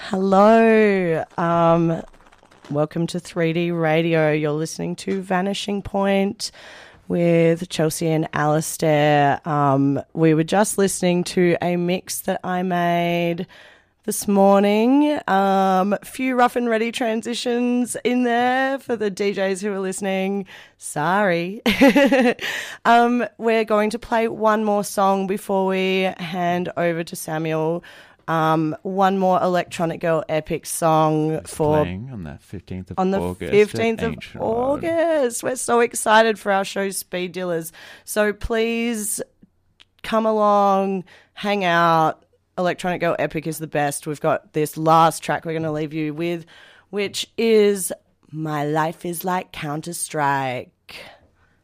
Hello. Welcome to 3D Radio. You're listening to Vanishing Point with Chelsea and Alistair. We were just listening to a mix that I made this morning. Few rough and ready transitions in there for the DJs who are listening. Sorry. We're going to play one more song before we hand over to Samuel. One more Electronic Girl Epic song playing on the 15th of August. 15th of August. We're so excited for our show Speed Dealers. So please come along, hang out. Electronic Girl Epic is the best. We've got this last track we're going to leave you with, which is My Life is Like Counter-Strike.